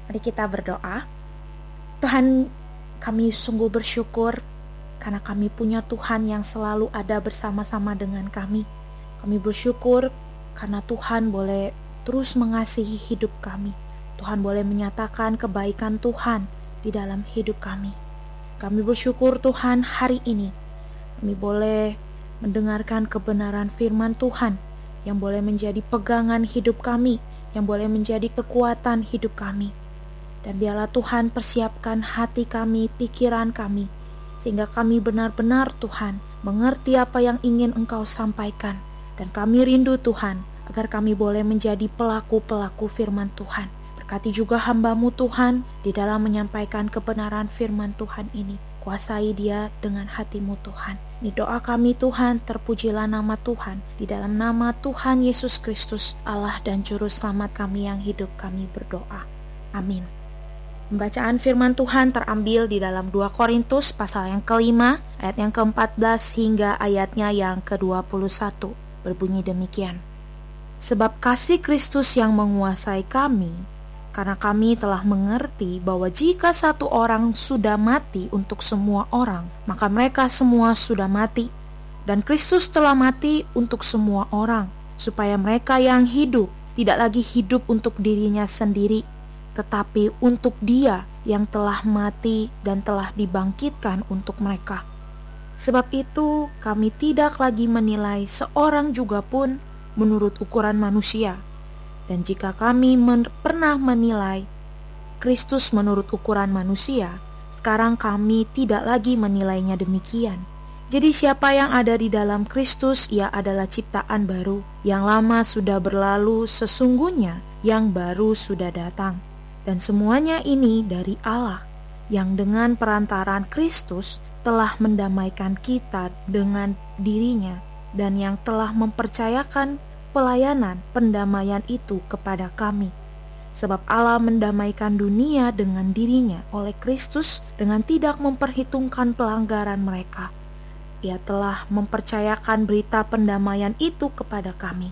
Mari kita berdoa. Tuhan, kami sungguh bersyukur karena kami punya Tuhan yang selalu ada bersama-sama dengan kami. Kami bersyukur karena Tuhan boleh terus mengasihi hidup kami. Tuhan boleh menyatakan kebaikan Tuhan di dalam hidup kami. Kami bersyukur Tuhan, hari ini kami boleh mendengarkan kebenaran firman Tuhan yang boleh menjadi pegangan hidup kami, yang boleh menjadi kekuatan hidup kami. Dan biarlah Tuhan persiapkan hati kami, pikiran kami, sehingga kami benar-benar Tuhan mengerti apa yang ingin Engkau sampaikan. Dan kami rindu Tuhan, agar kami boleh menjadi pelaku-pelaku firman Tuhan. Berkati juga hamba-Mu Tuhan, di dalam menyampaikan kebenaran firman Tuhan ini. Kuasai dia dengan hati-Mu Tuhan. Ini doa kami Tuhan, terpujilah nama Tuhan. Di dalam nama Tuhan Yesus Kristus, Allah dan Juru Selamat kami yang hidup, kami berdoa. Amin. Pembacaan firman Tuhan terambil di dalam 2 Korintus pasal yang ke-5, ayat yang ke-14 hingga ayatnya yang ke-21. Berbunyi demikian. Sebab kasih Kristus yang menguasai kami, karena kami telah mengerti bahwa jika satu orang sudah mati untuk semua orang, maka mereka semua sudah mati. Dan Kristus telah mati untuk semua orang, supaya mereka yang hidup tidak lagi hidup untuk dirinya sendiri, tetapi untuk Dia yang telah mati dan telah dibangkitkan untuk mereka. Sebab itu kami tidak lagi menilai seorang juga pun menurut ukuran manusia. Dan jika kami pernah menilai Kristus menurut ukuran manusia, sekarang kami tidak lagi menilainya demikian. Jadi siapa yang ada di dalam Kristus, ia adalah ciptaan baru. Yang lama sudah berlalu, sesungguhnya yang baru sudah datang. Dan semuanya ini dari Allah, yang dengan perantaraan Kristus telah mendamaikan kita dengan dirinya, dan yang telah mempercayakan pelayanan pendamaian itu kepada kami. Sebab Allah mendamaikan dunia dengan dirinya oleh Kristus dengan tidak memperhitungkan pelanggaran mereka. Ia telah mempercayakan berita pendamaian itu kepada kami.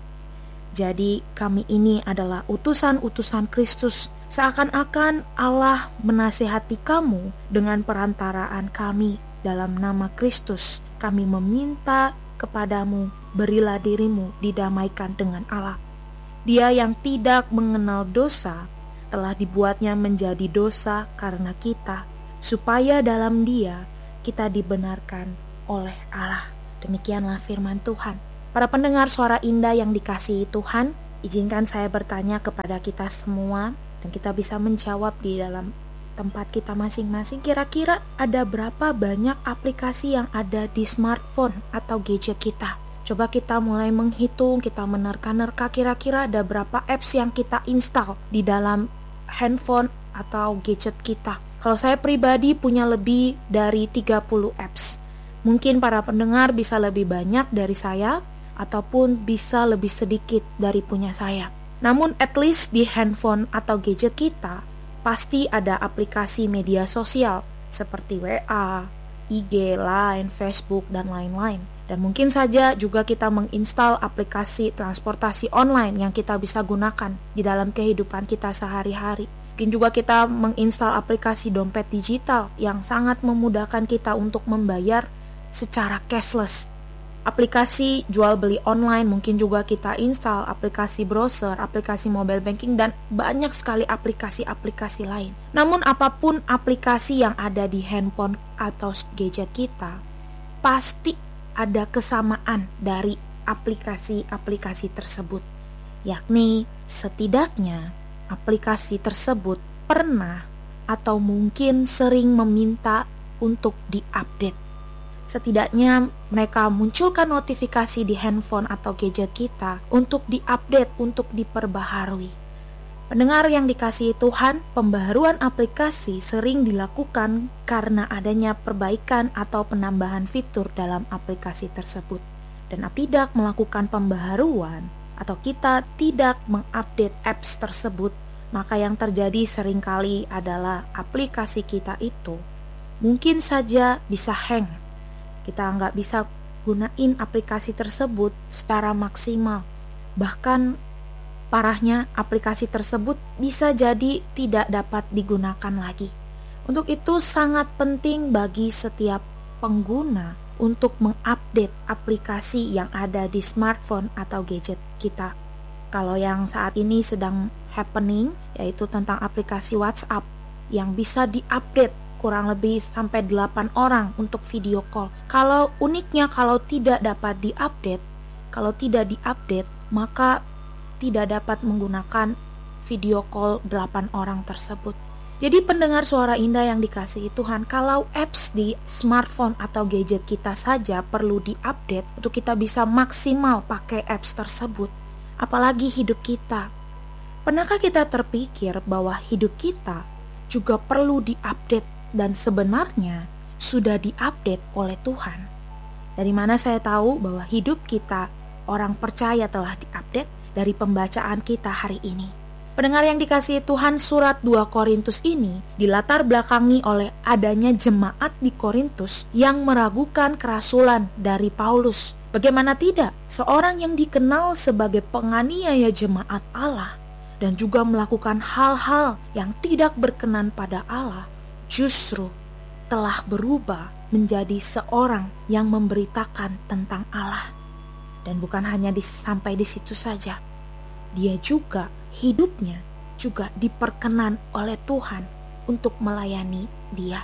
Jadi kami ini adalah utusan-utusan Kristus, seakan-akan Allah menasihati kamu dengan perantaraan kami. Dalam nama Kristus kami meminta kepadamu, berilah dirimu didamaikan dengan Allah. Dia yang tidak mengenal dosa telah dibuatnya menjadi dosa karena kita, supaya dalam Dia kita dibenarkan oleh Allah. Demikianlah firman Tuhan. Para pendengar suara indah yang dikasihi Tuhan, izinkan saya bertanya kepada kita semua, dan kita bisa menjawab di dalam tempat kita masing-masing. Kira-kira ada berapa banyak aplikasi yang ada di smartphone atau gadget kita? Coba kita mulai menghitung, kita menerka-nerka kira-kira ada berapa apps yang kita install di dalam handphone atau gadget kita. Kalau saya pribadi punya lebih dari 30 apps. Mungkin para pendengar bisa lebih banyak dari saya, ataupun bisa lebih sedikit dari punya saya. Namun at least di handphone atau gadget kita pasti ada aplikasi media sosial seperti WA, IG, Line, Facebook, dan lain-lain. Dan mungkin saja juga kita menginstal aplikasi transportasi online yang kita bisa gunakan di dalam kehidupan kita sehari-hari. Mungkin juga kita menginstal aplikasi dompet digital yang sangat memudahkan kita untuk membayar secara cashless. Aplikasi jual beli online mungkin juga kita install, aplikasi browser, aplikasi mobile banking, dan banyak sekali aplikasi-aplikasi lain. Namun apapun aplikasi yang ada di handphone atau gadget kita, pasti ada kesamaan dari aplikasi-aplikasi tersebut. Yakni setidaknya aplikasi tersebut pernah atau mungkin sering meminta untuk diupdate. Setidaknya mereka munculkan notifikasi di handphone atau gadget kita untuk diupdate, untuk diperbaharui. Pendengar yang dikasihi Tuhan, pembaharuan aplikasi sering dilakukan karena adanya perbaikan atau penambahan fitur dalam aplikasi tersebut. Dan tidak melakukan pembaharuan atau kita tidak mengupdate apps tersebut, maka yang terjadi seringkali adalah aplikasi kita itu mungkin saja bisa hang. Kita nggak bisa gunain aplikasi tersebut secara maksimal. Bahkan Parahnya, aplikasi tersebut bisa jadi tidak dapat digunakan lagi. Untuk itu sangat penting bagi setiap pengguna untuk mengupdate aplikasi yang ada di smartphone atau gadget kita. Kalau yang saat ini sedang happening, yaitu tentang aplikasi WhatsApp yang bisa diupdate kurang lebih sampai 8 orang untuk video call. Kalau uniknya kalau tidak dapat diupdate, maka tidak dapat menggunakan video call 8 orang tersebut. Jadi pendengar suara indah yang dikasihi Tuhan, kalau apps di smartphone atau gadget kita saja perlu diupdate untuk kita bisa maksimal pakai apps tersebut, apalagi hidup kita. Pernahkah kita terpikir bahwa hidup kita juga perlu diupdate dan sebenarnya sudah diupdate oleh Tuhan? Dari mana saya tahu bahwa hidup kita orang percaya telah diupdate? Dari pembacaan kita hari ini. Pendengar yang dikasihi Tuhan, surat 2 Korintus ini dilatar belakangi oleh adanya jemaat di Korintus yang meragukan kerasulan dari Paulus. Bagaimana tidak, seorang yang dikenal sebagai penganiaya jemaat Allah dan juga melakukan hal-hal yang tidak berkenan pada Allah, justru telah berubah menjadi seorang yang memberitakan tentang Allah. Dan bukan hanya sampai di situ saja, dia juga hidupnya juga diperkenan oleh Tuhan untuk melayani Dia.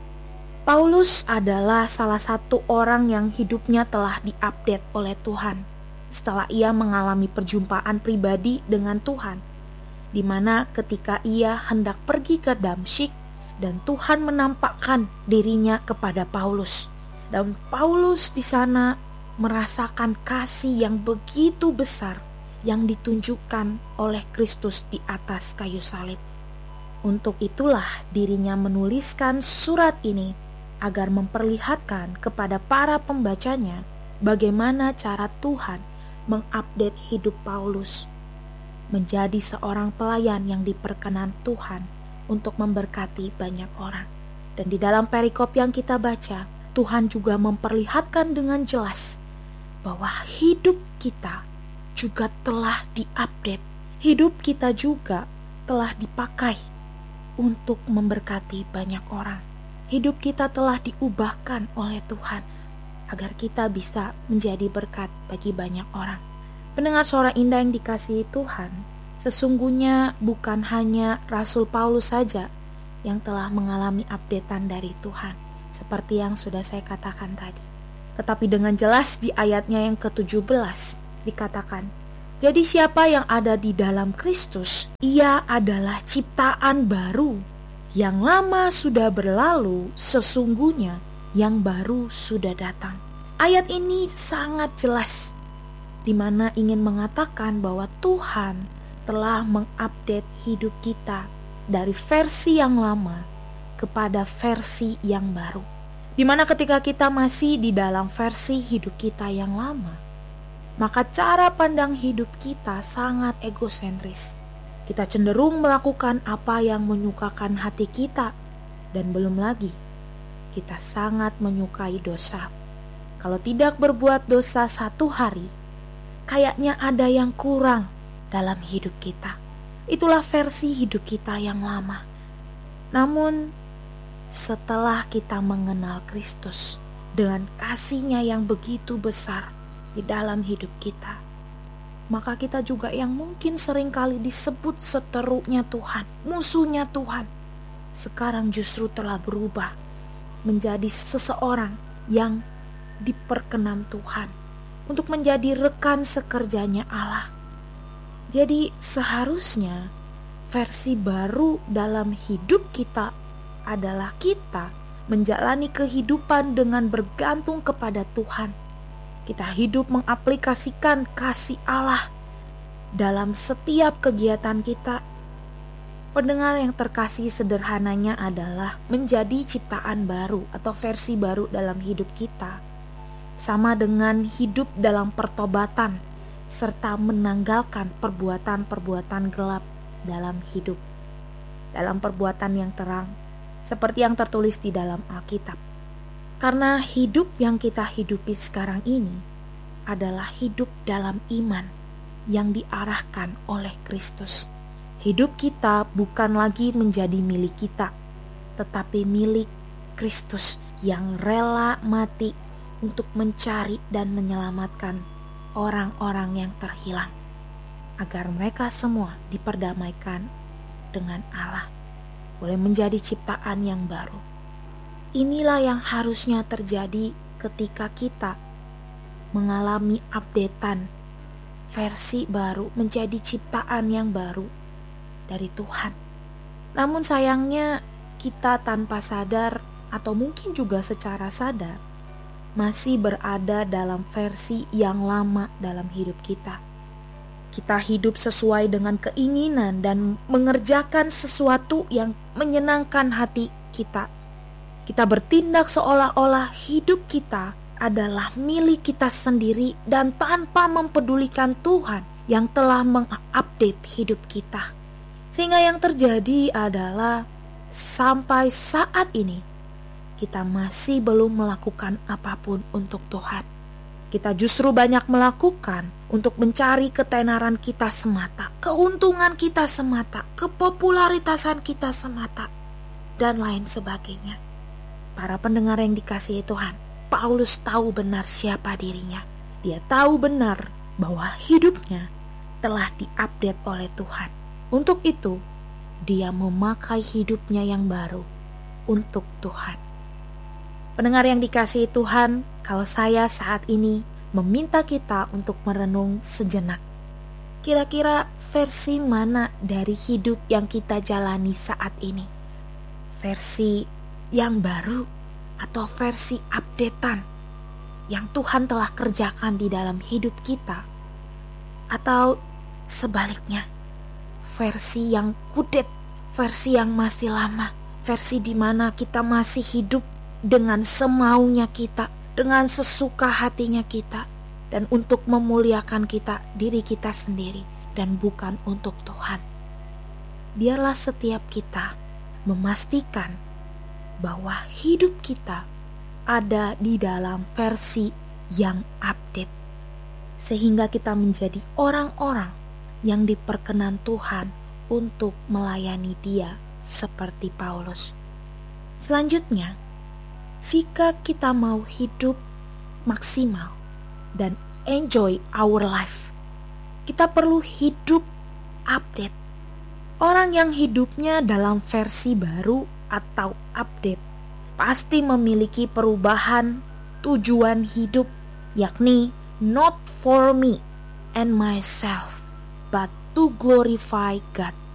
Paulus adalah salah satu orang yang hidupnya telah diupdate oleh Tuhan setelah ia mengalami perjumpaan pribadi dengan Tuhan, di mana ketika ia hendak pergi ke Damsyik dan Tuhan menampakkan dirinya kepada Paulus, dan Paulus di sana merasakan kasih yang begitu besar yang ditunjukkan oleh Kristus di atas kayu salib. Untuk itulah dirinya menuliskan surat ini agar memperlihatkan kepada para pembacanya bagaimana cara Tuhan mengupdate hidup Paulus menjadi seorang pelayan yang diperkenan Tuhan untuk memberkati banyak orang. Dan di dalam perikop yang kita baca, Tuhan juga memperlihatkan dengan jelas bahwa hidup kita juga telah diupdate. Hidup kita juga telah dipakai untuk memberkati banyak orang. Hidup kita telah diubahkan oleh Tuhan agar kita bisa menjadi berkat bagi banyak orang. Pendengar suara indah yang dikasihi Tuhan, sesungguhnya bukan hanya Rasul Paulus saja yang telah mengalami updatean dari Tuhan, seperti yang sudah saya katakan tadi. Tetapi dengan jelas di ayatnya yang ke-17 dikatakan, jadi siapa yang ada di dalam Kristus, ia adalah ciptaan baru. Yang lama sudah berlalu, sesungguhnya yang baru sudah datang. Ayat ini sangat jelas, di mana ingin mengatakan bahwa Tuhan telah mengupdate hidup kita dari versi yang lama kepada versi yang baru. Di mana ketika kita masih di dalam versi hidup kita yang lama, maka cara pandang hidup kita sangat egosentris. Kita cenderung melakukan apa yang menyukakan hati kita, dan belum lagi, kita sangat menyukai dosa. Kalau tidak berbuat dosa satu hari, kayaknya ada yang kurang dalam hidup kita. Itulah versi hidup kita yang lama. Namun, setelah kita mengenal Kristus dengan kasih-Nya yang begitu besar di dalam hidup kita, maka kita juga yang mungkin seringkali disebut seteruknya Tuhan, musuhnya Tuhan, sekarang justru telah berubah menjadi seseorang yang diperkenan Tuhan untuk menjadi rekan sekerjanya Allah. Jadi seharusnya versi baru dalam hidup kita adalah kita menjalani kehidupan dengan bergantung kepada Tuhan. Kita hidup mengaplikasikan kasih Allah dalam setiap kegiatan kita. Pendengar yang terkasih, sederhananya adalah menjadi ciptaan baru atau versi baru dalam hidup kita, sama dengan hidup dalam pertobatan serta menanggalkan perbuatan-perbuatan gelap dalam hidup, dalam perbuatan yang terang, seperti yang tertulis di dalam Alkitab. Karena hidup yang kita hidupi sekarang ini adalah hidup dalam iman, yang diarahkan oleh Kristus. Hidup kita bukan lagi menjadi milik kita, tetapi milik Kristus yang rela mati untuk mencari dan menyelamatkan orang-orang yang terhilang, agar mereka semua diperdamaikan dengan Allah, boleh menjadi ciptaan yang baru. Inilah yang harusnya terjadi ketika kita mengalami updatean versi baru, menjadi ciptaan yang baru dari Tuhan. Namun sayangnya kita tanpa sadar atau mungkin juga secara sadar masih berada dalam versi yang lama dalam hidup kita. Kita hidup sesuai dengan keinginan dan mengerjakan sesuatu yang menyenangkan hati kita. Kita bertindak seolah-olah hidup kita adalah milik kita sendiri dan tanpa mempedulikan Tuhan yang telah mengupdate hidup kita. Sehingga yang terjadi adalah sampai saat ini kita masih belum melakukan apapun untuk Tuhan. Kita justru banyak melakukan untuk mencari ketenaran kita semata, keuntungan kita semata, kepopularitasan kita semata, dan lain sebagainya. Para pendengar yang dikasihi Tuhan, Paulus tahu benar siapa dirinya. Dia tahu benar bahwa hidupnya telah diupdate oleh Tuhan. Untuk itu, dia memakai hidupnya yang baru untuk Tuhan. Pendengar yang dikasihi Tuhan, kalau saya saat ini meminta kita untuk merenung sejenak, kira-kira versi mana dari hidup yang kita jalani saat ini? Versi yang baru atau versi updatean yang Tuhan telah kerjakan di dalam hidup kita? Atau sebaliknya, versi yang kudet, versi yang masih lama, versi di mana kita masih hidup dengan semaunya kita, dengan sesuka hatinya kita, dan untuk memuliakan kita, diri kita sendiri, dan bukan untuk Tuhan. Biarlah setiap kita memastikan bahwa hidup kita ada di dalam versi yang update, sehingga kita menjadi orang-orang yang diperkenan Tuhan untuk melayani Dia seperti Paulus. Selanjutnya, jika kita mau hidup maksimal dan enjoy our life, kita perlu hidup update. Orang yang hidupnya dalam versi baru atau update pasti memiliki perubahan tujuan hidup, yakni not for me and myself, but to glorify God.